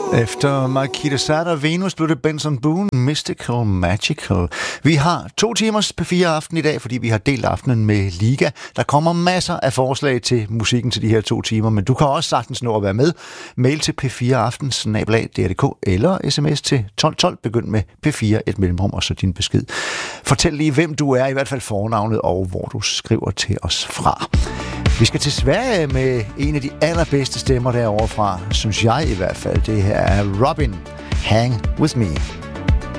Efter Marquita Sata og Venus blev det Benson Boone, Mystical Magical. Vi har 2 timers P4 aften i dag, fordi vi har delt aftenen med Liga. Der kommer masser af forslag til musikken til de her 2 timer, men du kan også sagtens nå at være med. Mail til p4aften@dr.dk eller sms til 1212. Begynd med P4, et mellemrum og så din besked. Fortæl lige, hvem du er, i hvert fald fornavnet, og hvor du skriver til os fra. Vi skal til Sverige med en af de allerbedste stemmer derovre fra, synes jeg i hvert fald. Det her er Robin, Hang With Me.